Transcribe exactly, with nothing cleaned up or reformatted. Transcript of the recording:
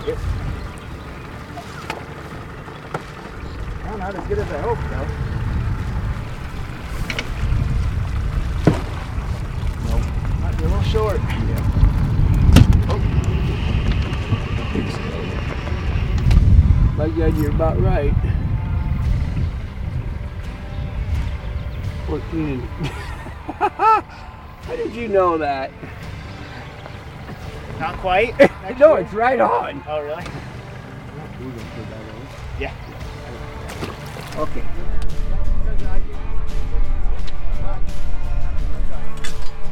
it. Well, not as good as I hoped, though. Nope. Might be a little short. Yeah. Oh. By God, you're about right. fourteen. How did you know that? Not quite. No, it's right on. Oh, really? Yeah. Yeah. Okay.